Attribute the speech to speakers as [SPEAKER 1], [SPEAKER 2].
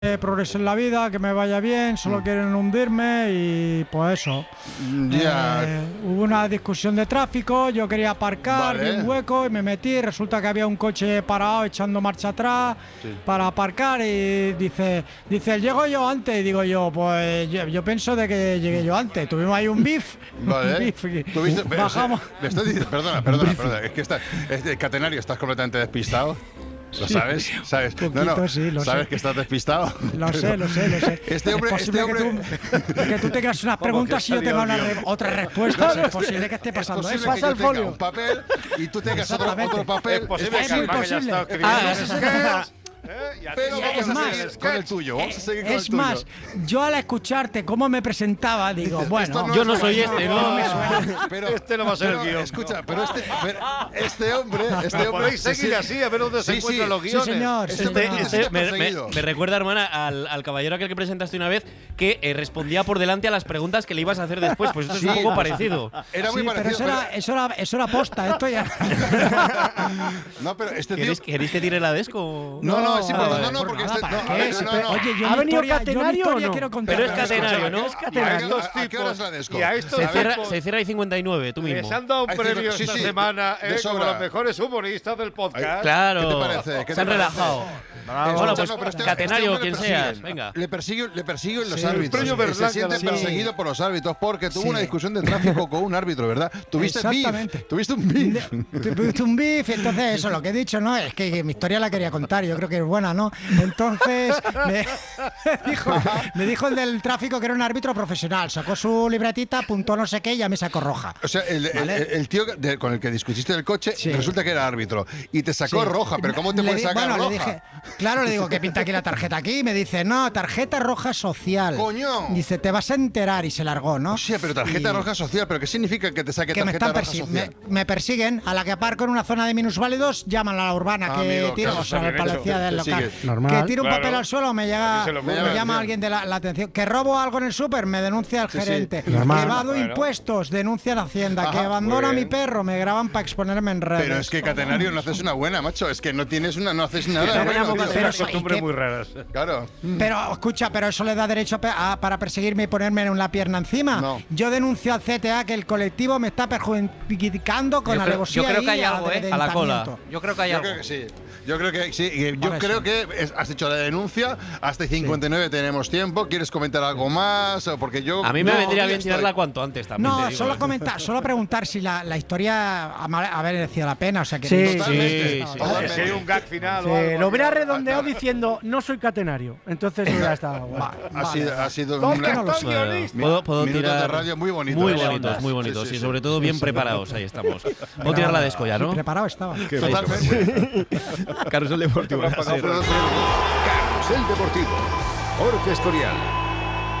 [SPEAKER 1] progrese en la vida, que me vaya bien, solo quieren hundirme y pues eso.
[SPEAKER 2] Ya.
[SPEAKER 1] Hubo una discusión de tráfico, yo quería aparcar, vi un hueco y me metí, resulta que había un coche parado echando marcha atrás para aparcar y dice, ¿llego yo antes? Y digo yo, pues yo pienso de que llegué yo antes, tuvimos ahí un beef.
[SPEAKER 2] Vale.
[SPEAKER 1] Un beef y
[SPEAKER 2] ¿Tuviste?
[SPEAKER 1] bajamos.
[SPEAKER 2] Le estoy diciendo, perdona, es que Catenario, estás completamente despistado. ¿Lo sabes? ¿Sabes?
[SPEAKER 1] Poquito, sí, lo
[SPEAKER 2] ¿sabes
[SPEAKER 1] sé.
[SPEAKER 2] que estás despistado?
[SPEAKER 1] Lo sé.
[SPEAKER 2] Este hombre,
[SPEAKER 1] es posible que tú tengas unas preguntas y yo tenga otra respuesta. Es posible que esté pasando
[SPEAKER 2] eso.
[SPEAKER 1] Pasa el folio.
[SPEAKER 2] Un papel y tú tengas otro papel.
[SPEAKER 3] Es posible
[SPEAKER 1] Es muy posible.
[SPEAKER 2] Pero
[SPEAKER 1] es
[SPEAKER 2] vamos a
[SPEAKER 1] más,
[SPEAKER 2] seguir con el tuyo. Vamos a seguir con el
[SPEAKER 1] Es
[SPEAKER 2] tuyo.
[SPEAKER 1] más, yo al escucharte cómo me presentaba, digo,
[SPEAKER 2] Dices,
[SPEAKER 1] bueno,
[SPEAKER 2] esto
[SPEAKER 4] yo no soy este, ¿no?
[SPEAKER 1] me suena.
[SPEAKER 2] Pero,
[SPEAKER 3] Este no va a ser el guión.
[SPEAKER 2] Escucha, pero este hombre
[SPEAKER 3] Podéis
[SPEAKER 2] se
[SPEAKER 3] seguir
[SPEAKER 2] siente-
[SPEAKER 3] así, a ver dónde se
[SPEAKER 2] Sí,
[SPEAKER 3] encuentran
[SPEAKER 2] sí.
[SPEAKER 3] los
[SPEAKER 1] Sí,
[SPEAKER 3] guiones.
[SPEAKER 1] señor. sí, señor.
[SPEAKER 2] se siente perseguido.
[SPEAKER 4] Me recuerda, hermana, al caballero aquel que presentaste una vez que respondía por delante a las preguntas que le ibas a hacer después. Pues esto es un poco parecido.
[SPEAKER 2] Era muy
[SPEAKER 1] Sí, pero
[SPEAKER 2] parecido.
[SPEAKER 1] eso era posta, esto ya.
[SPEAKER 2] No, pero este tío.
[SPEAKER 4] ¿Queréis que tire la desco?
[SPEAKER 2] No, sí,
[SPEAKER 1] vale.
[SPEAKER 2] no, porque
[SPEAKER 1] Nada,
[SPEAKER 2] este.
[SPEAKER 1] ¿para
[SPEAKER 2] No,
[SPEAKER 1] qué?
[SPEAKER 2] a ver, no.
[SPEAKER 1] Oye, yo
[SPEAKER 5] ¿Ha venido
[SPEAKER 1] yo
[SPEAKER 5] Catenario o no?
[SPEAKER 1] quiero contar.
[SPEAKER 4] Pero es Catenario, ¿no?
[SPEAKER 5] Es Catenario.
[SPEAKER 2] ¿A qué hora es la desco?
[SPEAKER 3] Y a estos
[SPEAKER 4] Se cierra,
[SPEAKER 3] tipos
[SPEAKER 4] se cierra ahí 59, tú mismo.
[SPEAKER 3] les han dado un
[SPEAKER 2] Hay
[SPEAKER 3] premio
[SPEAKER 2] sí,
[SPEAKER 3] esta
[SPEAKER 2] sí,
[SPEAKER 3] semana
[SPEAKER 2] de
[SPEAKER 3] como
[SPEAKER 2] sobra.
[SPEAKER 3] los mejores humoristas del podcast.
[SPEAKER 4] Claro.
[SPEAKER 2] ¿Qué te parece? ¿Qué
[SPEAKER 4] Se han
[SPEAKER 2] te parece?
[SPEAKER 4] relajado.
[SPEAKER 2] Escucha,
[SPEAKER 4] Bueno, pues
[SPEAKER 2] no, pero
[SPEAKER 4] Catenario,
[SPEAKER 2] hombre
[SPEAKER 4] quien
[SPEAKER 2] le persiguen.
[SPEAKER 4] seas, venga.
[SPEAKER 2] Le persiguen los
[SPEAKER 1] Sí,
[SPEAKER 2] árbitros.
[SPEAKER 3] premio
[SPEAKER 2] Se
[SPEAKER 3] Berlanga,
[SPEAKER 2] siente
[SPEAKER 3] sí.
[SPEAKER 2] perseguido por los árbitros porque tuvo
[SPEAKER 1] Sí.
[SPEAKER 2] una discusión de tráfico con un árbitro, ¿verdad? Tuviste
[SPEAKER 1] Exactamente.
[SPEAKER 2] beef. Tuviste un beef.
[SPEAKER 1] Tuviste un beef, entonces eso, lo que he dicho, ¿no? Es que mi historia la quería contar, yo creo que es buena, ¿no? Entonces me dijo el del tráfico que era un árbitro profesional, sacó su libretita, apuntó no sé qué y ya me sacó roja.
[SPEAKER 2] O sea, el tío con el que discutiste del coche
[SPEAKER 1] Sí.
[SPEAKER 2] resulta que era árbitro y te sacó
[SPEAKER 1] Sí.
[SPEAKER 2] roja, pero ¿cómo te
[SPEAKER 1] Le
[SPEAKER 2] puedes
[SPEAKER 1] di-
[SPEAKER 2] sacar
[SPEAKER 1] bueno,
[SPEAKER 2] roja?
[SPEAKER 1] le dije, claro, le digo, ¿qué pinta aquí la tarjeta aquí? Y me dice, no, tarjeta roja social.
[SPEAKER 2] ¡Coño!
[SPEAKER 1] Dice, te vas a enterar y se largó, ¿no?
[SPEAKER 2] O sea, pero tarjeta
[SPEAKER 1] Y-
[SPEAKER 2] roja social, ¿pero qué significa que te saque
[SPEAKER 1] que me
[SPEAKER 2] tarjeta
[SPEAKER 1] están
[SPEAKER 2] roja social?
[SPEAKER 1] me persiguen, a la que aparco en una zona de minusválidos, llaman a la urbana
[SPEAKER 2] Ah,
[SPEAKER 1] que
[SPEAKER 2] amigo,
[SPEAKER 1] tiro,
[SPEAKER 2] claro,
[SPEAKER 1] o sea,
[SPEAKER 3] está
[SPEAKER 1] la
[SPEAKER 3] bien
[SPEAKER 1] policía
[SPEAKER 3] hecho.
[SPEAKER 1] del
[SPEAKER 2] Te
[SPEAKER 1] local.
[SPEAKER 2] sigue.
[SPEAKER 5] Normal.
[SPEAKER 1] Que tiro un
[SPEAKER 3] Claro.
[SPEAKER 1] papel al suelo, me llega,
[SPEAKER 3] Que se lo
[SPEAKER 1] me
[SPEAKER 3] muevan,
[SPEAKER 1] llama
[SPEAKER 2] sí.
[SPEAKER 1] alguien de la atención, que robo algo en el súper, me denuncia el
[SPEAKER 2] Sí, sí.
[SPEAKER 1] gerente,
[SPEAKER 5] Normal.
[SPEAKER 1] que evado
[SPEAKER 3] Bueno.
[SPEAKER 1] impuestos, denuncia la hacienda, que
[SPEAKER 2] Ajá,
[SPEAKER 1] abandona a
[SPEAKER 3] muy
[SPEAKER 1] mi
[SPEAKER 3] bien.
[SPEAKER 1] perro, me graban para exponerme en redes.
[SPEAKER 2] Pero es que Catenario no haces una buena, macho. Es que no haces nada.
[SPEAKER 5] Pero
[SPEAKER 2] bueno,
[SPEAKER 5] una
[SPEAKER 2] tío.
[SPEAKER 5] poca-
[SPEAKER 1] pero
[SPEAKER 3] Unas costumbres
[SPEAKER 1] ¿y qué?
[SPEAKER 3] muy raras.
[SPEAKER 2] Claro.
[SPEAKER 1] Pero escucha, pero eso le da derecho para perseguirme y ponerme en la pierna encima.
[SPEAKER 2] No.
[SPEAKER 1] Yo denuncio al CTA que el colectivo me está perjudicando con alevosía
[SPEAKER 4] yo creo
[SPEAKER 1] y
[SPEAKER 4] que hay algo, a la cola.
[SPEAKER 1] amedrentamiento.
[SPEAKER 4] Yo creo que hay
[SPEAKER 2] Yo
[SPEAKER 4] algo.
[SPEAKER 2] creo que sí. Yo creo que sí. Y
[SPEAKER 1] Por
[SPEAKER 2] Yo
[SPEAKER 1] eso.
[SPEAKER 2] creo que has hecho la denuncia. Hasta 59 tenemos tiempo. ¿Quieres comentar algo más? O porque yo.
[SPEAKER 4] A mí me
[SPEAKER 2] no,
[SPEAKER 4] vendría
[SPEAKER 2] ya
[SPEAKER 4] bien
[SPEAKER 2] estoy.
[SPEAKER 4] tirarla cuanto antes también. te
[SPEAKER 1] No,
[SPEAKER 4] digo,
[SPEAKER 1] solo
[SPEAKER 4] ¿eh?
[SPEAKER 1] comentar, solo preguntar si la historia ha merecido la pena. O sea que
[SPEAKER 5] Sí,
[SPEAKER 2] Totalmente.
[SPEAKER 4] sí, sí.
[SPEAKER 2] Totalmente.
[SPEAKER 3] Si hay un gag final
[SPEAKER 5] Sí,
[SPEAKER 3] o algo.
[SPEAKER 5] lo hubiera redondeado diciendo no soy catenario. Entonces hubiera estado guay.
[SPEAKER 2] Ha sido
[SPEAKER 1] Todo
[SPEAKER 2] una-
[SPEAKER 1] que no lo sé.
[SPEAKER 4] Puedo
[SPEAKER 2] Minutos
[SPEAKER 4] tirar
[SPEAKER 2] de radio muy bonitos.
[SPEAKER 4] muy
[SPEAKER 2] Sí,
[SPEAKER 4] bonitos, muy bonitos
[SPEAKER 2] sí,
[SPEAKER 4] y
[SPEAKER 2] sí.
[SPEAKER 4] sobre todo bien preparados. Ahí estamos. Puedo tirar la desco ya,
[SPEAKER 1] Sí,
[SPEAKER 4] ¿no?
[SPEAKER 1] preparado estaba.
[SPEAKER 2] Totalmente.
[SPEAKER 4] Carrusel Deportivo.
[SPEAKER 2] Habrán pagado por dos-
[SPEAKER 6] Carrusel Deportivo. Jorge Escorial.